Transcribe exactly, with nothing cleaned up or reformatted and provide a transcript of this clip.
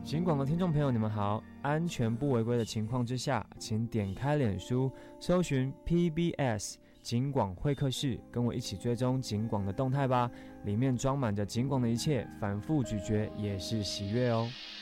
警广的听众朋友，你们好！安全不违规的情况之下，请点开脸书，搜寻 P B S 警广会客室，跟我一起追踪警广的动态吧。里面装满着警广的一切，反复咀嚼也是喜悦哦。